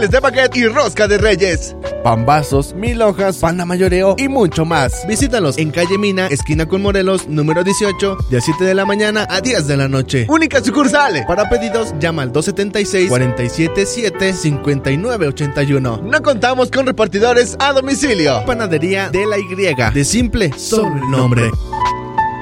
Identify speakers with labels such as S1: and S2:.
S1: pasteles de baguette y rosca de reyes.
S2: Pambazos, 1000 hojas, pan de mayoreo y mucho más.
S1: Visítalos en calle Mina, esquina con Morelos, número 18, de 7 de la mañana a 10 de la noche. Única sucursal. Para pedidos, llama al 276-477-5981. No contamos con repartidores a domicilio. Panadería de la Y. De simple, solo el nombre.